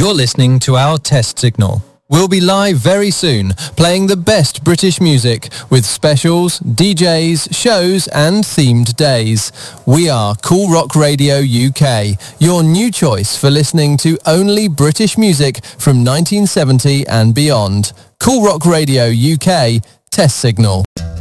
You're listening to our test signal. We'll be live very soon, playing the best British music with specials, DJs, shows and themed days. We are Cool Rock Radio UK, your new choice for listening to only British music from 1970 and beyond. Cool Rock Radio UK, test signal.